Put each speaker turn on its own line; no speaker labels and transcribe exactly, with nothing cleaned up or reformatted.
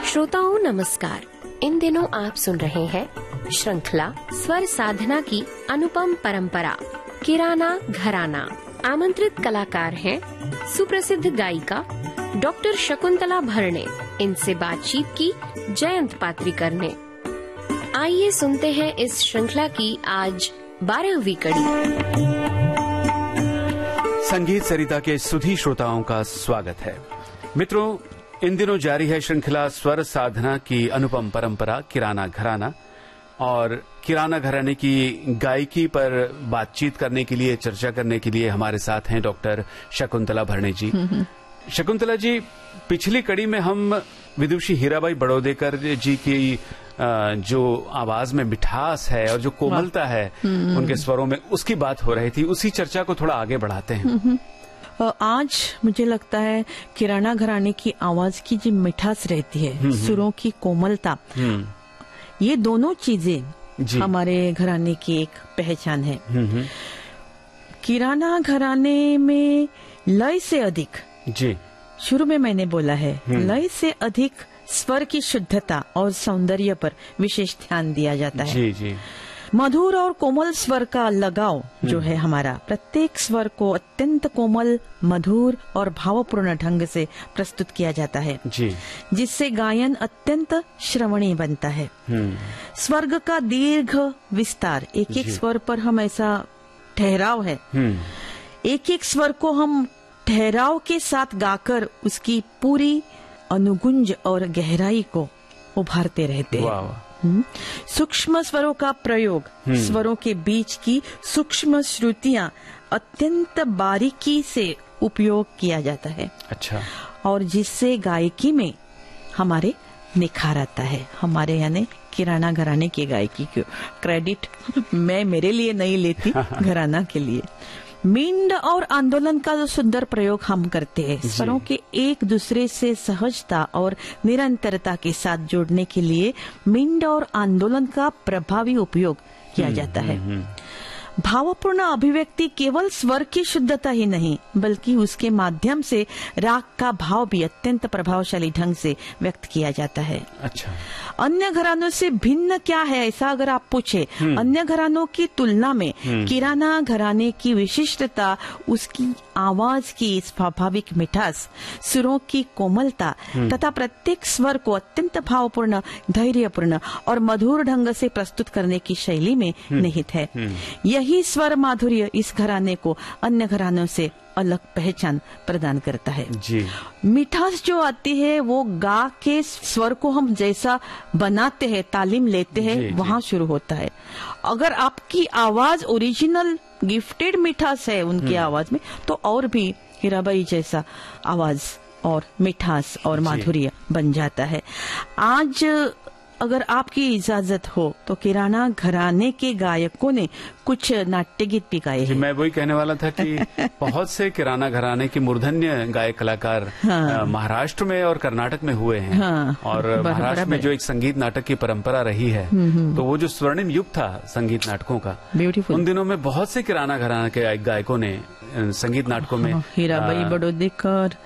श्रोताओं नमस्कार। इन दिनों आप सुन रहे हैं श्रृंखला स्वर साधना की अनुपम परंपरा किराना घराना। आमंत्रित कलाकार हैं सुप्रसिद्ध गायिका डॉक्टर शकुंतला भरणे। इनसे बातचीत की जयंत पात्रिकर ने। आइए सुनते हैं इस श्रृंखला की आज बारहवीं कड़ी।
संगीत सरिता के सुधी श्रोताओं का स्वागत है। मित्रों, इन दिनों जारी है श्रृंखला स्वर साधना की अनुपम परंपरा किराना घराना, और किराना घराने की गायकी पर बातचीत करने के लिए, चर्चा करने के लिए हमारे साथ हैं डॉक्टर शकुंतला भरणे जी। शकुंतला जी, पिछली कड़ी में हम विदुषी हीराबाई बड़ौदेकर जी की जो आवाज में मिठास है और जो कोमलता है उनके स्वरों में, उसकी बात हो रही थी। उसी चर्चा को थोड़ा आगे बढ़ाते हैं।
आज मुझे लगता है किराना घराने की आवाज की जो मिठास रहती है, सुरों की कोमलता, ये दोनों चीजें हमारे घराने की एक पहचान है। किराना घराने में लय से अधिक,
जी
शुरू में मैंने बोला है, लय से अधिक स्वर की शुद्धता और सौंदर्य पर विशेष ध्यान दिया जाता है।
जी जी
मधुर और कोमल स्वर का लगाव जो है हमारा, प्रत्येक स्वर को अत्यंत कोमल, मधुर और भावपूर्ण ढंग से प्रस्तुत किया जाता है,
जी
जिससे गायन अत्यंत श्रवणीय बनता है। स्वर्ग का दीर्घ विस्तार, एक एक स्वर पर हम ऐसा ठहराव है, एक एक स्वर को हम ठहराव के साथ गाकर उसकी पूरी अनुगुंज और गहराई को उभारते रहते हैं। सूक्ष्म स्वरों का प्रयोग, स्वरों के बीच की सूक्ष्म श्रुतियां अत्यंत बारीकी से उपयोग किया जाता है।
अच्छा।
और जिससे गायकी में हमारे निखार आता है। हमारे यानी किराना घराने की गायकी को क्रेडिट मैं मेरे लिए नहीं लेती, घराना के लिए। मींड और आंदोलन का जो सुंदर प्रयोग हम करते हैं, स्वरों के एक दूसरे से सहजता और निरंतरता के साथ जोड़ने के लिए मींड और आंदोलन का प्रभावी उपयोग किया जाता है। भावपूर्ण अभिव्यक्ति केवल स्वर की शुद्धता ही नहीं, बल्कि उसके माध्यम से राग का भाव भी अत्यंत प्रभावशाली ढंग से व्यक्त किया जाता है।
अच्छा।
अन्य घरानों से भिन्न क्या है, ऐसा अगर आप पूछे, अन्य घरानों की तुलना में किराना घराने की विशिष्टता उसकी आवाज की स्वाभाविक मिठास, सुरों की कोमलता तथा प्रत्येक स्वर को अत्यंत भावपूर्ण, धैर्यपूर्ण और मधुर ढंग से प्रस्तुत करने की शैली में निहित है। यही स्वर माधुर्य इस घराने को अन्य घरानों से अलग पहचान प्रदान करता है।
जी।
मिठास जो आती है वो गा के स्वर को हम जैसा बनाते हैं, तालीम लेते हैं, वहाँ शुरू होता है। अगर आपकी आवाज ओरिजिनल गिफ्टेड मिठास है उनकी आवाज में, तो और भी हीराबाई जैसा आवाज और मिठास और माधुर्य बन जाता है। आज अगर आपकी इजाजत हो तो किराना घराने के गायकों ने कुछ नाट्य गीत भी गाए हैं।
मैं वही कहने वाला था कि बहुत से किराना घराने के मूर्धन्य गायक कलाकार हाँ। महाराष्ट्र में और कर्नाटक में हुए हैं। हाँ। और महाराष्ट्र में जो एक संगीत नाटक की परंपरा रही है, तो वो जो स्वर्णिम युग था संगीत नाटकों का, उन दिनों में बहुत से किराना घराने के गायकों ने संगीत नाटकों में,
हीराबाई बड़ौदेकर,